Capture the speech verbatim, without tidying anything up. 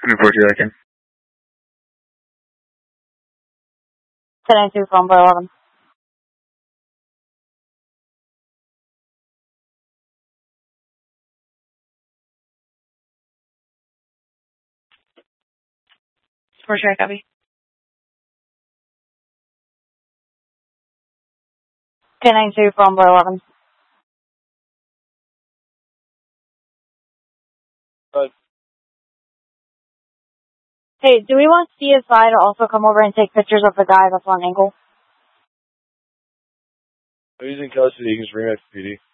Report you, I can. ten ninety-two from by eleven. For sure, copy. ten ninety-two from by eleven. Good. Hey, do we want C S I to also come over and take pictures of the guy that's on ankle? Who's in custody? You can just bring back to P D.